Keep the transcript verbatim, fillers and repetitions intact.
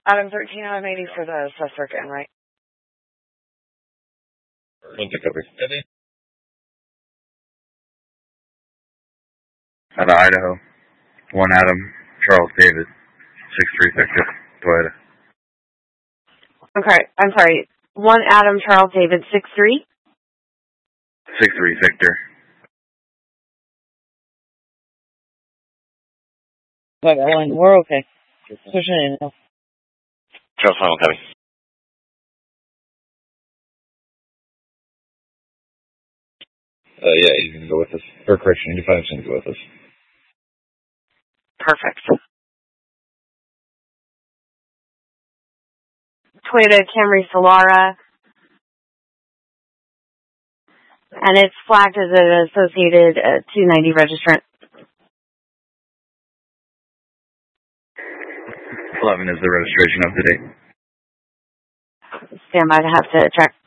Item thirteen, I'm eighty for the South Circuit, right? Eddie? Out of Idaho. One Adam, Charles David, six three Victor, Toyota. Okay, I'm sorry. One Adam, Charles David, six three? six three Victor. Right, Ellen, we're okay. Pushing in now. Charles Final copy. Uh, yeah, he's going to go with us. Or correction, eighty-five's going to go with us. Perfect. Toyota Camry Solara. And it's flagged as an associated uh, two ninety registrant. eleven is the registration up to date. Stand by to have to check.